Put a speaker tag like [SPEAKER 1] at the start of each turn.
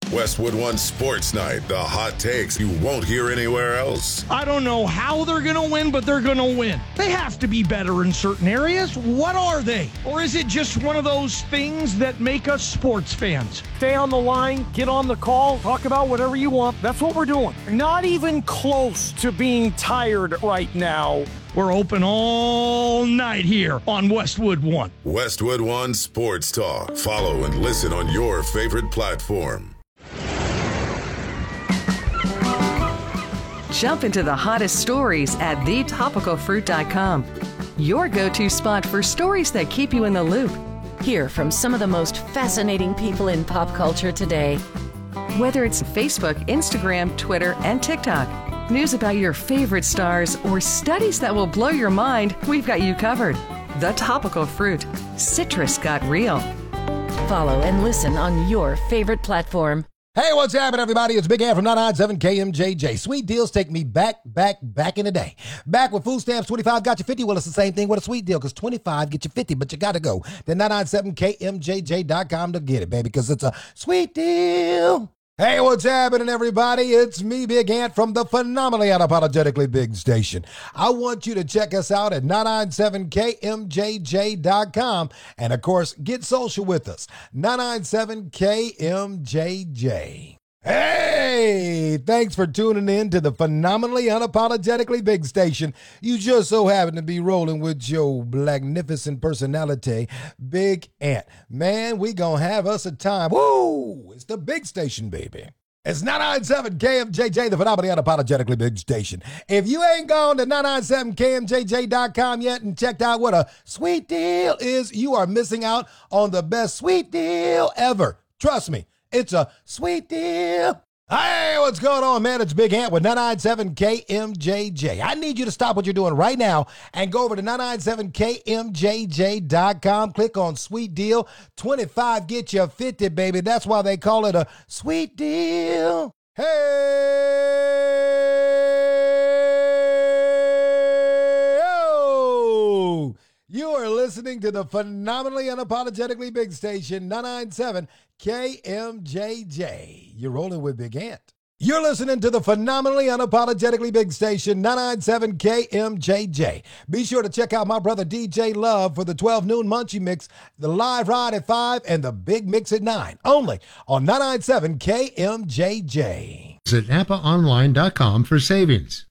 [SPEAKER 1] Westwood One Sports Night, the hot takes you won't hear anywhere else.
[SPEAKER 2] I don't know how they're going to win, but they're going to win. They have to be better in certain areas. What are they? Or is it just one of those things that make us sports fans?
[SPEAKER 3] Stay on the line, get on the call, talk about whatever you want. That's what we're doing. Not even close to being tired right now.
[SPEAKER 2] We're open all night here on Westwood One.
[SPEAKER 1] Westwood One Sports Talk. Follow and listen on your favorite platform.
[SPEAKER 4] Jump into the hottest stories at thetopicalfruit.com. Your go-to spot for stories that keep you in the loop.
[SPEAKER 5] Hear from some of the most fascinating people in pop culture today.
[SPEAKER 4] Whether it's Facebook, Instagram, Twitter, and TikTok, news about your favorite stars, or studies that will blow your mind, we've got you covered. The Topical Fruit. Citrus got real.
[SPEAKER 5] Follow and listen on your favorite platform.
[SPEAKER 6] Hey, what's happening, everybody? It's Big Ant from 997 KMJJ. Sweet deals take me back in the day. Back with food stamps, 25 got you 50. Well, it's the same thing with a sweet deal, because 25 get you 50, but you got to go to 997KMJJ.com to get it, baby, because it's a sweet deal. Hey, what's happening, everybody? It's me, Big Ant, from the phenomenally unapologetically big station. I want you to check us out at 997KMJJ.com. And, of course, get social with us, 997KMJJ. Hey, thanks for tuning in to the phenomenally unapologetically big station. You just so happen to be rolling with your magnificent personality, Big Ant. Man, we gonna have us a time. Woo! It's the big station, baby. It's 997 KMJJ, the phenomenally unapologetically big station. If you ain't gone to 997KMJJ.com yet and checked out what a sweet deal is, you are missing out on the best sweet deal ever. Trust me. It's a sweet deal. Hey, what's going on, man? It's Big Ant with 997 KMJJ. I need you to stop what you're doing right now and go over to 997KMJJ.com. Click on Sweet Deal. 25 get you 50, baby. That's why they call it a sweet deal. Hey! Oh! You are listening to the phenomenally unapologetically big station, 997 KMJJ. You're rolling with Big Ant. You're listening to the phenomenally unapologetically big station, 997 KMJJ. Be sure to check out my brother DJ Love for the 12 noon Munchie Mix, the live ride at 5, and the big mix at 9. Only on 997 KMJJ.
[SPEAKER 7] Visit NapaOnline.com for savings.